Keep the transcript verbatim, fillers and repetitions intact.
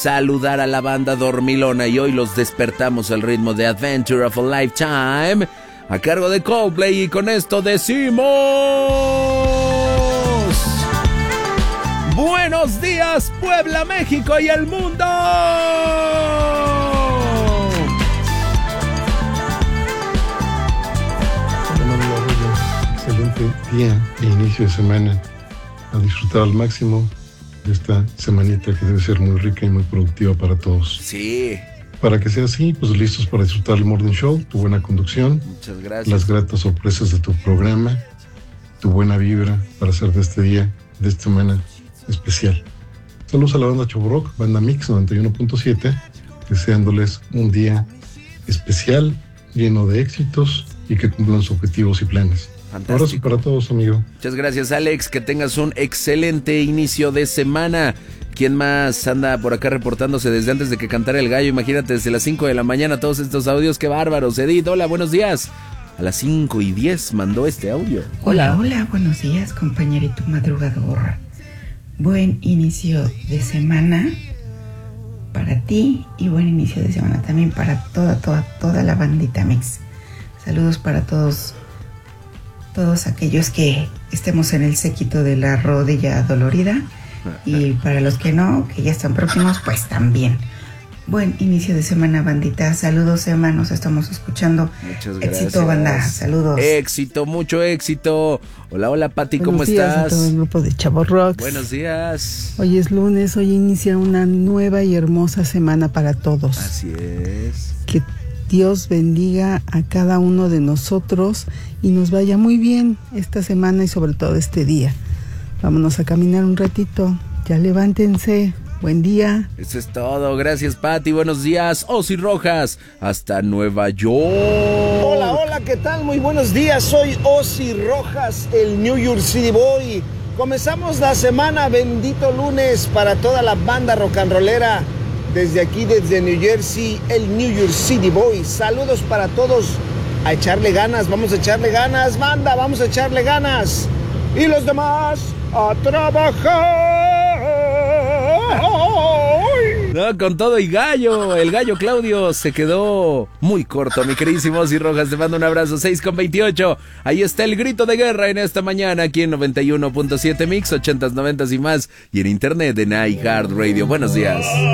saludar a la banda dormilona y hoy los despertamos al ritmo de Adventure of a Lifetime a cargo de Coldplay y con esto decimos buenos días Puebla, México y el mundo. Excelente día e inicio de semana, a disfrutar al máximo de esta semanita que debe ser muy rica y muy productiva para todos. Sí. Para que sea así, pues listos para disfrutar el Morning Show, tu buena conducción. Muchas gracias. Las gratas sorpresas de tu programa, tu buena vibra para hacer de este día, de esta semana especial. Saludos a la banda Chobroc, banda Mix noventa y uno punto siete, deseándoles un día especial, lleno de éxitos y que cumplan sus objetivos y planes. Fantástico. Abrazo para todos, amigo. Muchas gracias, Alex. Que tengas un excelente inicio de semana. ¿Quién más anda por acá reportándose desde antes de que cantara el gallo? Imagínate, desde las cinco de la mañana todos estos audios. ¡Qué bárbaros! Edith, hola, buenos días. A las cinco y diez mandó este audio. Hola, hola, buenos días, compañerito madrugador. Buen inicio de semana para ti y buen inicio de semana también para toda, toda, toda la bandita Mix. Saludos para todos. Todos aquellos que estemos en el séquito de la rodilla dolorida y para los que no, que ya están próximos, pues también. Buen inicio de semana, bandita. Saludos, Emma, nos estamos escuchando. Muchas gracias. Éxito, banda. Saludos. Éxito, mucho éxito. Hola, hola, Pati, ¿cómo Buenos días estás? a todo el grupo de Chavo Rocks. Buenos días. Hoy es lunes, hoy inicia una nueva y hermosa semana para todos. Así es. Que Dios bendiga a cada uno de nosotros y nos vaya muy bien esta semana y sobre todo este día. Vámonos a caminar un ratito. Ya levántense. Buen día. Eso es todo. Gracias, Pati. Buenos días. Osi Rojas, hasta Nueva York. Hola, hola, ¿qué tal? Muy buenos días. Soy Osi Rojas, el New York City Boy. Comenzamos la semana, bendito lunes para toda la banda rock and rollera. Desde aquí, desde New Jersey, el New York City Boy. Saludos para todos. A echarle ganas, vamos a echarle ganas, banda, vamos a echarle ganas. Y los demás, a trabajar. No, con todo y gallo. El gallo Claudio se quedó muy corto, mi queridísimo Osi Rojas. Te mando un abrazo. seis con veintiocho. Ahí está el grito de guerra en esta mañana aquí en noventa y uno punto siete Mix, ochentas, noventas y más. Y en internet en iHeartRadio. Buenos días.